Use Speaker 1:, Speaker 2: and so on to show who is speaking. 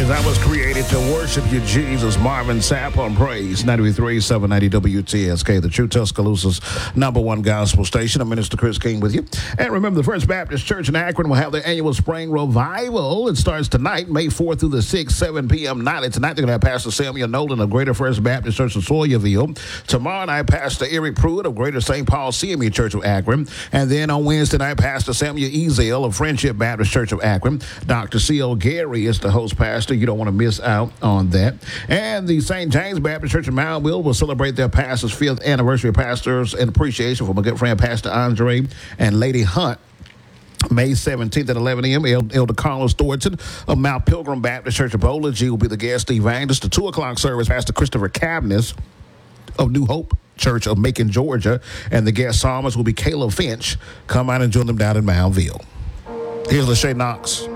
Speaker 1: is I was created to worship you, Jesus. Marvin Sapp on Praise 93.3 790 WTSK, the True Tuscaloosa's #1 gospel station. I'm Minister Chris King with you. And remember, the First Baptist Church in Akron will have their annual spring revival. It starts tonight, May 4th through the 6th, 7 p.m. nightly. Tonight, they're going to have Pastor Samuel Nolan of Greater First Baptist Church of Sawyerville. Tomorrow night, Pastor Eric Pruitt of Greater St. Paul CME Church of Akron. And then on Wednesday night, Pastor Samuel Ezel of Friendship Baptist Church of Akron. Dr. C.O. Gary is the host pastor. You don't want to miss out on that. And the St. James Baptist Church of Moundville will celebrate their pastor's 5th anniversary pastors in appreciation from a good friend, Pastor Andre and Lady Hunt. May 17th at 11 a.m., Elder Carlos Thornton of Mount Pilgrim Baptist Church of Bowling G will be the guest evangelist. The 2 o'clock service, Pastor Christopher Cabness of New Hope Church of Macon, Georgia, and the guest psalmist will be Caleb Finch. Come out and join them down in Moundville. Here's Lachey Knox.